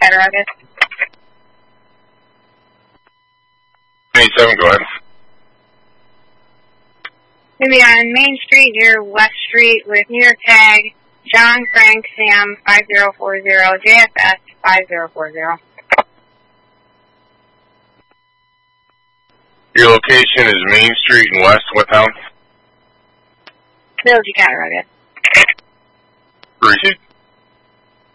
Cattaraugus. 27, go ahead. Going to be on Main Street near West Street with New York tag, John Frank Sam 5040, JFS 5040. Your location is Main Street and West, what town? Village of Cattaraugus. Received.